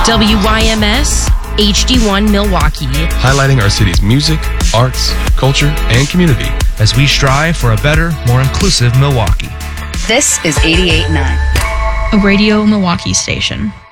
WYMS HD1 Milwaukee. Highlighting our city's music, arts, culture, and community as we strive for a better, more inclusive Milwaukee. This is 88.9. A Radio Milwaukee station.